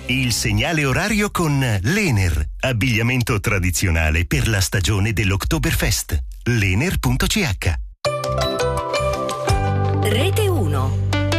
Il segnale orario con l'Ener, abbigliamento tradizionale per la stagione dell'Oktoberfest. Lener.ch. Rete 1.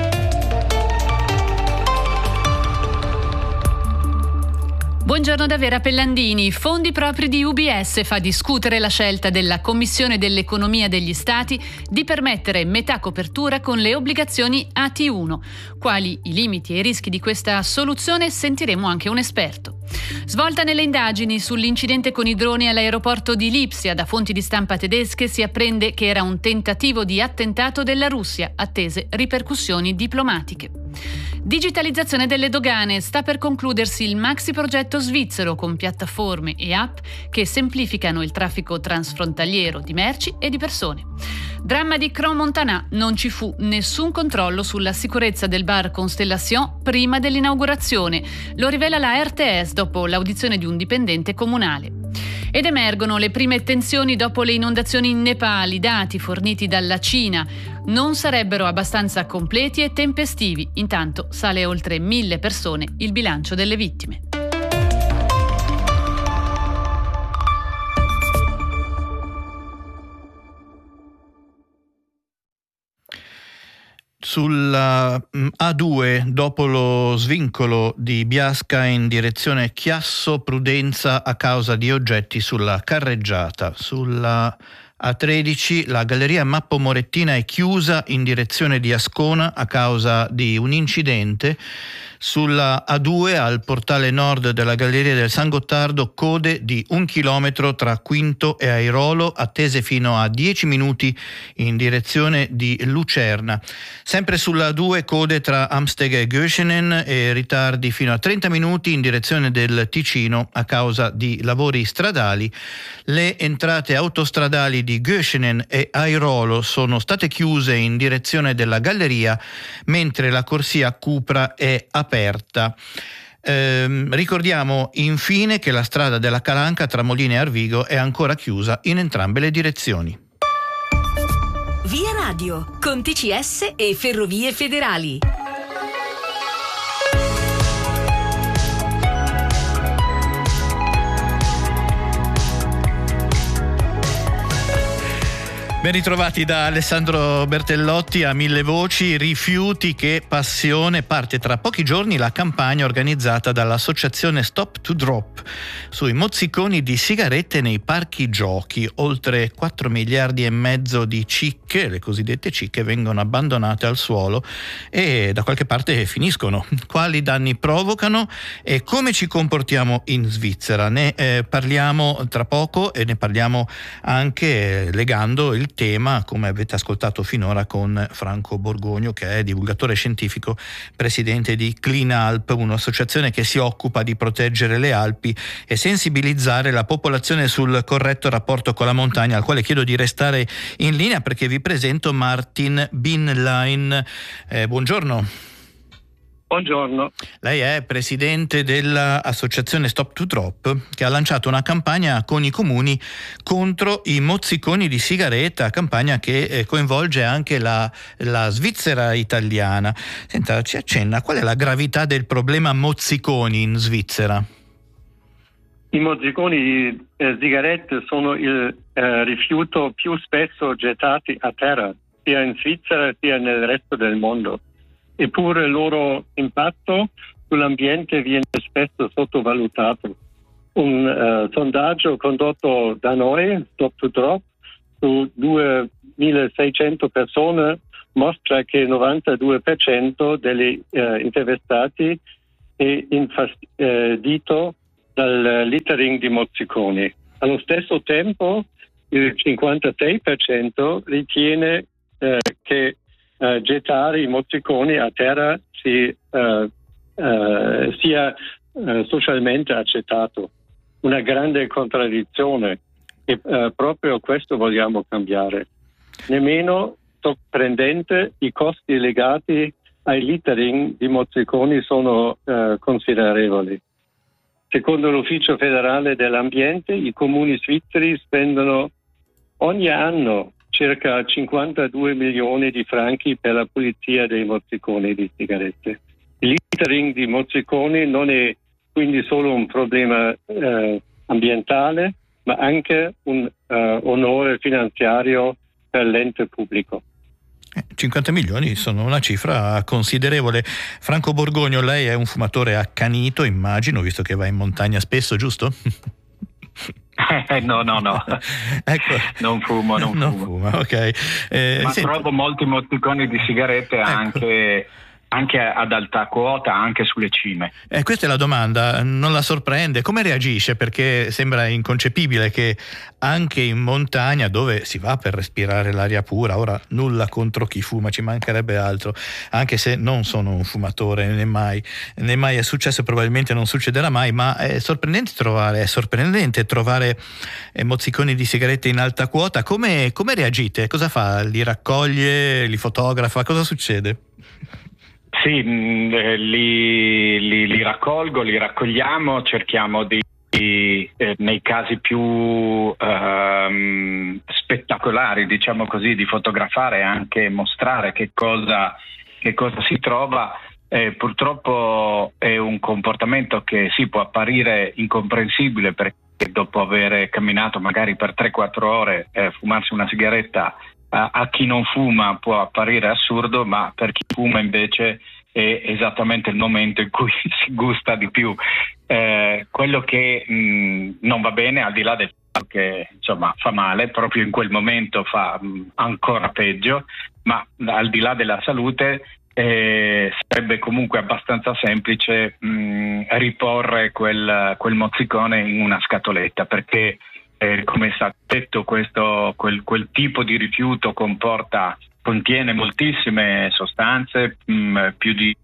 Buongiorno da Vera Pellandini. Fondi propri di UBS fa discutere la scelta della Commissione dell'Economia degli Stati di permettere metà copertura con le obbligazioni AT1. Quali i limiti e i rischi di questa soluzione sentiremo anche un esperto. Svolta nelle indagini sull'incidente con i droni all'aeroporto di Lipsia. Da fonti di stampa tedesche si apprende che era un tentativo di attentato della Russia, attese ripercussioni diplomatiche. Digitalizzazione delle dogane. Sta per concludersi il maxi progetto svizzero con piattaforme e app che semplificano il traffico transfrontaliero di merci e di persone. Dramma di Crans-Montana. Non ci fu nessun controllo sulla sicurezza del bar Constellation prima dell'inaugurazione. Lo rivela la RTS dopo l'audizione di un dipendente comunale. Ed emergono le prime tensioni dopo le inondazioni in Nepal. I dati forniti dalla Cina non sarebbero abbastanza completi e tempestivi. Intanto sale a oltre 1.000 persone il bilancio delle vittime. Sulla A2, dopo lo svincolo di Biasca in direzione Chiasso, prudenza a causa di oggetti sulla carreggiata. Sulla A13 la galleria Mappo Morettina è chiusa in direzione di Ascona a causa di un incidente. Sulla A2 al portale nord della galleria del San Gottardo code di 1 chilometro tra Quinto e Airolo, attese fino a 10 minuti in direzione di Lucerna. Sempre sulla A2 code tra Amsteg e Göschenen e ritardi fino a 30 minuti in direzione del Ticino a causa di lavori stradali. Le entrate autostradali di Göschenen e Airolo sono state chiuse in direzione della galleria, mentre la corsia Cupra è aperta. Ricordiamo infine che la strada della Calanca tra Molina e Arvigo è ancora chiusa in entrambe le direzioni. Via Radio, con TCS e Ferrovie Federali. Ben ritrovati da Alessandro Bertellotti a Mille Voci. Rifiuti che passione. Parte tra pochi giorni la campagna organizzata dall'associazione Stop to Drop sui mozziconi di sigarette nei parchi giochi. Oltre 4 miliardi e mezzo di cicche, le cosiddette cicche, vengono abbandonate al suolo e da qualche parte finiscono. Quali danni provocano e come ci comportiamo in Svizzera? Ne parliamo tra poco e ne parliamo anche legando il tema, come avete ascoltato finora, con Franco Borgogno, che è divulgatore scientifico, presidente di Clean Alp, un'associazione che si occupa di proteggere le Alpi e sensibilizzare la popolazione sul corretto rapporto con la montagna, al quale chiedo di restare in linea perché vi presento Martin Binlein. Buongiorno. Buongiorno. Lei è presidente dell'associazione Stop to Drop, che ha lanciato una campagna con i comuni contro i mozziconi di sigaretta, campagna che coinvolge anche la Svizzera italiana. Senta, ci accenna qual è la gravità del problema mozziconi in Svizzera? I mozziconi di sigarette sono il rifiuto più spesso gettati a terra, sia in Svizzera sia nel resto del mondo. Eppure il loro impatto sull'ambiente viene spesso sottovalutato. Un sondaggio condotto da noi, Stop to Drop, su 2.600 persone mostra che il 92% degli intervistati è infastidito dal littering di mozziconi. Allo stesso tempo il 56% ritiene che gettare i mozziconi a terra sia socialmente accettato. Una grande contraddizione e proprio questo vogliamo cambiare. Nemmeno sorprendente i costi legati ai littering di mozziconi sono considerevoli. Secondo l'Ufficio federale dell'ambiente, i comuni svizzeri spendono ogni anno circa 52 milioni di franchi per la pulizia dei mozziconi di sigarette. Il littering di mozziconi non è quindi solo un problema ambientale, ma anche un onore finanziario per l'ente pubblico. 50 milioni sono una cifra considerevole. Franco Borgogno, lei è un fumatore accanito, immagino, visto che va in montagna spesso, giusto? No. Ecco. Non fumo. Fuma, ok. Ma trovo molti mozziconi di sigarette, ecco, anche ad alta quota, anche sulle cime. Questa è la domanda, non la sorprende? Come reagisce? Perché sembra inconcepibile che anche in montagna, dove si va per respirare l'aria pura, ora nulla contro chi fuma, ci mancherebbe altro, anche se non sono un fumatore, né mai è successo, probabilmente non succederà mai, ma è sorprendente trovare mozziconi di sigarette in alta quota. Come reagite? Cosa fa? Li raccoglie, li fotografa? Cosa succede? Sì, li raccolgo, li raccogliamo, cerchiamo di nei casi più spettacolari, diciamo così, di fotografare e anche mostrare che cosa si trova. Purtroppo è un comportamento che può apparire incomprensibile, perché dopo aver camminato magari per 3-4 ore fumarsi una sigaretta a chi non fuma può apparire assurdo, ma per chi fuma invece è esattamente il momento in cui si gusta di più. Quello che non va bene, al di là del fatto che insomma fa male, proprio in quel momento fa ancora peggio, ma al di là della salute sarebbe comunque abbastanza semplice riporre quel mozzicone in una scatoletta, perché come è stato detto, quel tipo di rifiuto contiene moltissime sostanze, più di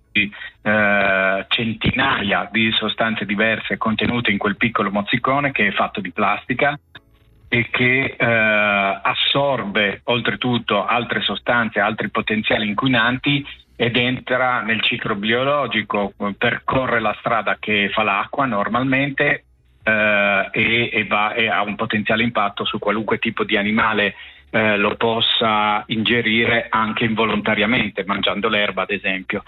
centinaia di sostanze diverse contenute in quel piccolo mozzicone, che è fatto di plastica e che assorbe oltretutto altre sostanze, altri potenziali inquinanti, ed entra nel ciclo biologico, percorre la strada che fa l'acqua normalmente, e ha un potenziale impatto su qualunque tipo di animale lo possa ingerire anche involontariamente, mangiando l'erba ad esempio.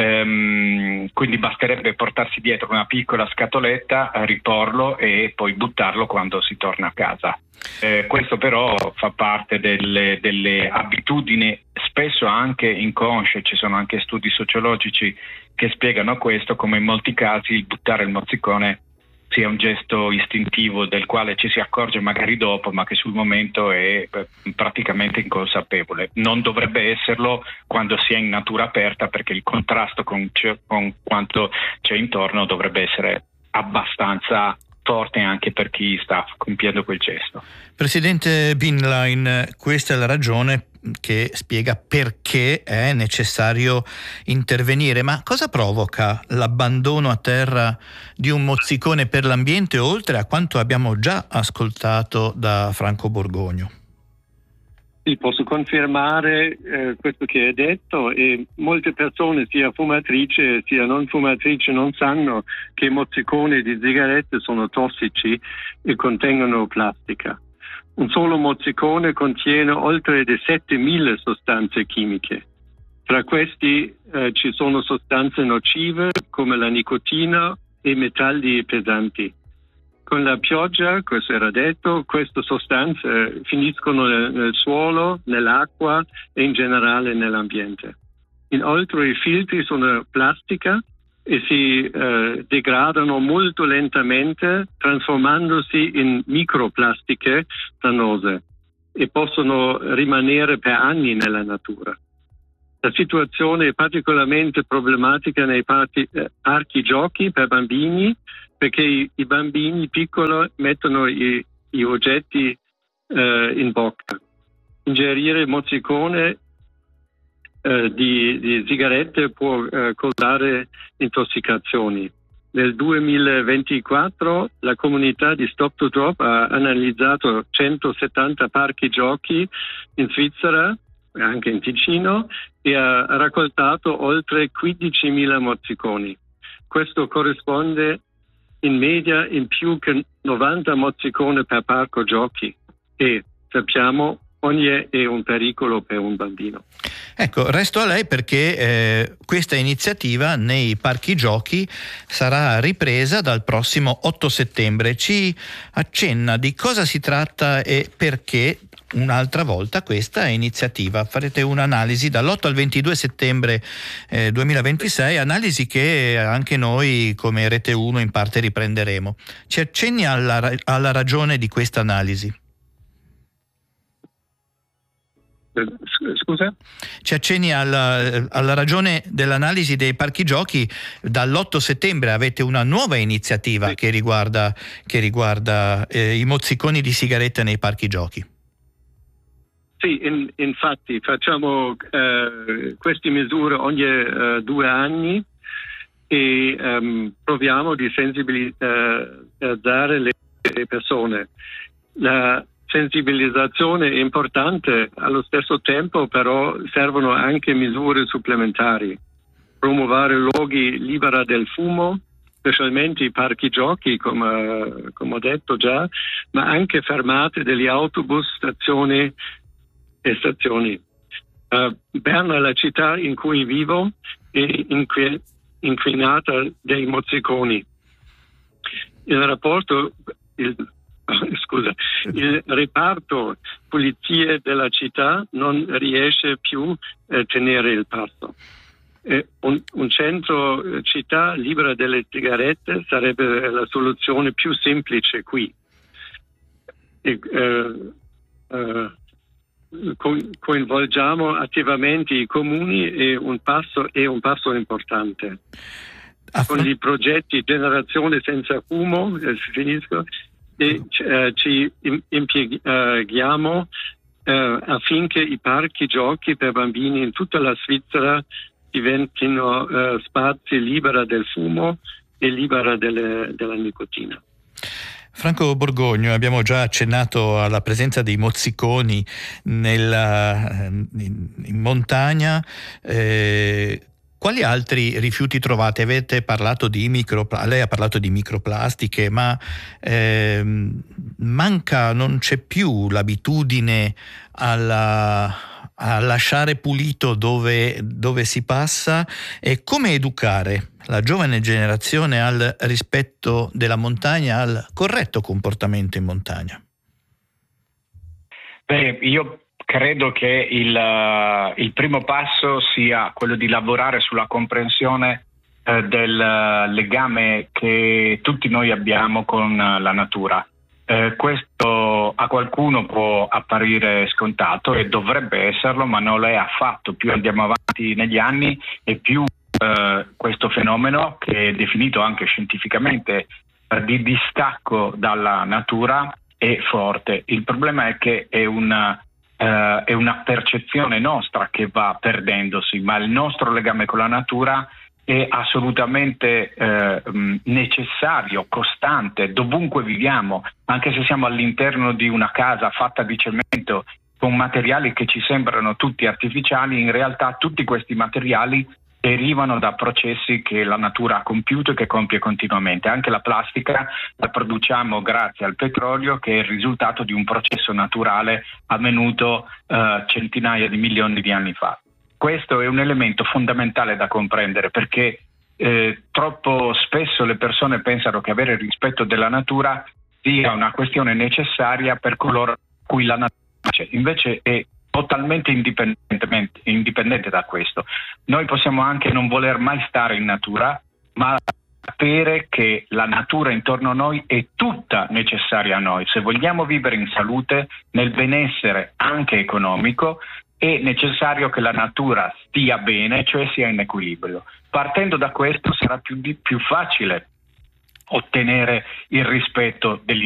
Quindi basterebbe portarsi dietro una piccola scatoletta, riporlo e poi buttarlo quando si torna a casa. Questo però fa parte delle abitudini, spesso anche inconsce. Ci sono anche studi sociologici che spiegano questo, come in molti casi il buttare il mozzicone sia un gesto istintivo del quale ci si accorge magari dopo, ma che sul momento è praticamente inconsapevole. Non dovrebbe esserlo quando si è in natura aperta, perché il contrasto con quanto c'è intorno dovrebbe essere abbastanza forte anche per chi sta compiendo quel gesto. Presidente Binlein, questa è la ragione che spiega perché è necessario intervenire. Ma cosa provoca l'abbandono a terra di un mozzicone per l'ambiente, oltre a quanto abbiamo già ascoltato da Franco Borgogno? Sì, posso confermare questo che hai detto, e molte persone, sia fumatrici sia non fumatrici, non sanno che i mozziconi di sigarette sono tossici e contengono plastica. Un solo mozzicone contiene oltre 7.000 sostanze chimiche. Tra questi ci sono sostanze nocive come la nicotina e metalli pesanti. Con la pioggia, questo era detto, queste sostanze finiscono nel suolo, nell'acqua e in generale nell'ambiente. Inoltre i filtri sono plastica e si degradano molto lentamente, trasformandosi in microplastiche dannose, e possono rimanere per anni nella natura. La situazione è particolarmente problematica nei parchi giochi per bambini, perché i bambini piccoli mettono i oggetti in bocca. Ingerire mozzicone di sigarette può causare intossicazioni. Nel 2024 la comunità di Stop to Drop ha analizzato 170 parchi giochi in Svizzera, anche in Ticino, e ha raccoltato oltre 15.000 mozziconi. Questo corrisponde in media in più che 90 mozziconi per parco giochi, e sappiamo ogni è un pericolo per un bambino. Ecco, resto a lei perché questa iniziativa nei parchi giochi sarà ripresa dal prossimo 8 settembre. Ci accenna di cosa si tratta e perché un'altra volta questa iniziativa. Farete un'analisi dall'8 al 22 settembre 2026, analisi che anche noi come Rete 1 in parte riprenderemo. Ci accenni alla ragione di questa analisi. Scusa? Ci accenni alla ragione dell'analisi dei parchi giochi. Dall'8 settembre avete una nuova iniziativa che riguarda i mozziconi di sigaretta nei parchi giochi. Sì, infatti facciamo queste misure ogni 2 anni e proviamo di sensibilizzare le persone. La sensibilizzazione è importante, allo stesso tempo però servono anche misure supplementari. Promuovere luoghi liberi del fumo, specialmente i parchi giochi, come ho detto già, ma anche fermate degli autobus, stazioni. Berna, la città in cui vivo, è inquinata dai mozziconi. Il reparto pulizie della città non riesce più a tenere il passo. Un centro città libera delle sigarette sarebbe la soluzione più semplice qui. Coinvolgiamo attivamente i comuni è un passo importante. Con i progetti Generazione senza fumo, ci impieghiamo affinché i parchi giochi per bambini in tutta la Svizzera diventino spazi liberi del fumo e liberi della nicotina. Franco Borgogno, abbiamo già accennato alla presenza dei mozziconi in montagna. Quali altri rifiuti trovate? Avete parlato di lei ha parlato di microplastiche, ma non c'è più l'abitudine a lasciare pulito dove si passa, e come educare la giovane generazione al rispetto della montagna, al corretto comportamento in montagna? Io credo che il primo passo sia quello di lavorare sulla comprensione del legame che tutti noi abbiamo con la natura. Questo a qualcuno può apparire scontato e dovrebbe esserlo, ma non lo è affatto. Più andiamo avanti negli anni e più questo fenomeno, che è definito anche scientificamente di distacco dalla natura, è forte. Il problema è che è una percezione nostra che va perdendosi, ma il nostro legame con la natura è assolutamente necessario, costante, dovunque viviamo, anche se siamo all'interno di una casa fatta di cemento con materiali che ci sembrano tutti artificiali. In realtà tutti questi materiali derivano da processi che la natura ha compiuto e che compie continuamente. Anche la plastica la produciamo grazie al petrolio, che è il risultato di un processo naturale avvenuto centinaia di milioni di anni fa. Questo è un elemento fondamentale da comprendere, perché troppo spesso le persone pensano che avere il rispetto della natura sia una questione necessaria per coloro a cui la natura piace. Invece è totalmente indipendente da questo. Noi possiamo anche non voler mai stare in natura, ma sapere che la natura intorno a noi è tutta necessaria a noi. Se vogliamo vivere in salute, nel benessere anche economico, è necessario che la natura stia bene, cioè sia in equilibrio. Partendo da questo sarà più facile ottenere il rispetto degli